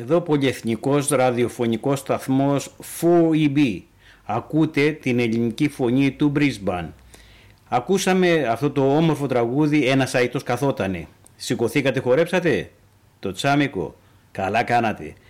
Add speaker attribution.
Speaker 1: Εδώ πολυεθνικός ραδιοφωνικός σταθμός 4EB. Ακούτε την ελληνική φωνή του Brisbane. Ακούσαμε αυτό το όμορφο τραγούδι «Ένας αητός καθότανε». Σηκωθήκατε, χορέψατε το τσάμικο. Καλά κάνατε.